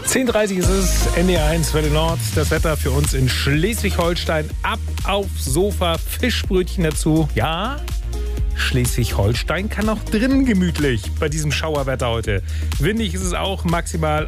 10:30 ist es, NDR1 Welle Nord. Das Wetter für uns in Schleswig-Holstein. Ab aufs Sofa, Fischbrötchen dazu. Ja, Schleswig-Holstein kann auch drinnen gemütlich bei diesem Schauerwetter heute. Windig ist es auch, maximal